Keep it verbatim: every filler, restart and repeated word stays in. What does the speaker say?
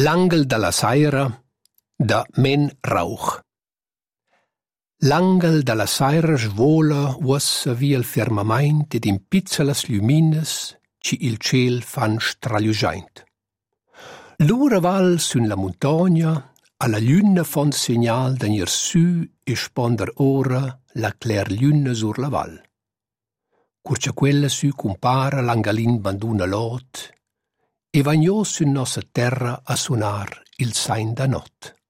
L'angel dalla saira da Men Rauch. L'angel dalla saira svola uossa via il firmament ed impizza las lumines ci il ciel fan stralugiaint. L'ura val sun la montagna alla luna fon segnal d'anir su e sponder ora la cler luna sur la val. Curcia quella su compara l'angalin banduna lot e vagnò su nossa terra a suonar il sain da not.